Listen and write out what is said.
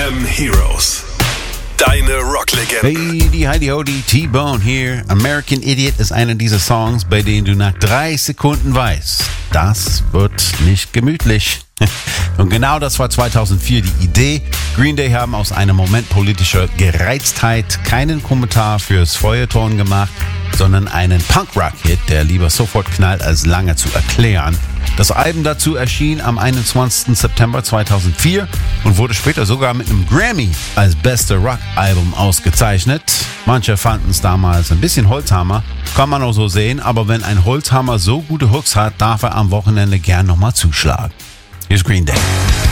FM Heroes. Deine Rocklegende. Hey, Heidi Ho, die T-Bone hier. American Idiot ist einer dieser Songs, bei denen du nach 3 Sekunden weißt, das wird nicht gemütlich. Und genau das war 2004 die Idee. Green Day haben aus einem Moment politischer Gereiztheit keinen Kommentar fürs Feuilleton gemacht, sondern einen Punk-Rock-Hit, der lieber sofort knallt, als lange zu erklären. Das Album dazu erschien am 21. September 2004 und wurde später sogar mit einem Grammy als beste Rock-Album ausgezeichnet. Manche fanden es damals ein bisschen Holzhammer, kann man auch so sehen, aber wenn ein Holzhammer so gute Hooks hat, darf er am Wochenende gern nochmal zuschlagen. Here's Green Day.